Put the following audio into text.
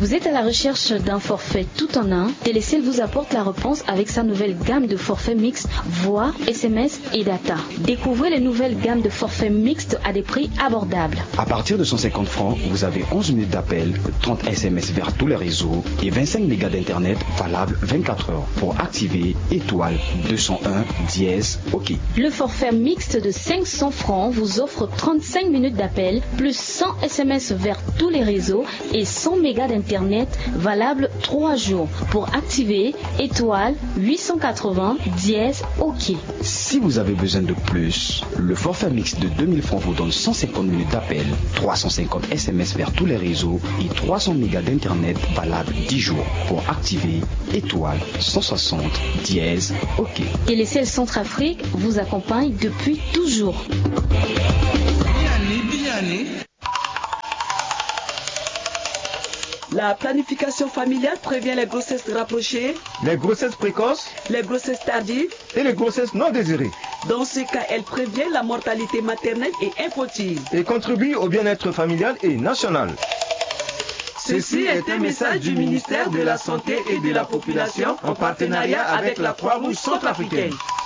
Vous êtes à la recherche d'un forfait tout en un? Télécel vous apporte la réponse avec sa nouvelle gamme de forfaits mixtes, voix, SMS et data. Découvrez les nouvelles gammes de forfaits mixtes à des prix abordables. À partir de 150 francs, vous avez 11 minutes d'appel, 30 SMS vers tous les réseaux et 25 mégas d'internet valables 24 heures. Pour activer, étoile 201 dièse OK. Le forfait mixte de 500 francs vous offre 35 minutes d'appel, plus 100 SMS vers tous les réseaux et 100 mégas d'internet valables 3 jours. Pour activer, étoile 880 dièse OK. Si vous avez besoin de plus, le forfait mixte de 2000 francs vous donne 150 minutes d'appel, 350 SMS vers tous les réseaux et 300 mégas d'internet valables 10 jours. Pour activer, étoile 160 dièse OK. Télécel Centrafrique vous accompagne depuis toujours. La planification familiale prévient les grossesses rapprochées, les grossesses précoces, les grossesses tardives et les grossesses non désirées. Dans ce cas, elle prévient la mortalité maternelle et infantile et contribue au bien-être familial et national. Ceci est un message du ministère de la Santé et de la Population en partenariat avec la Croix-Rouge centrafricaine.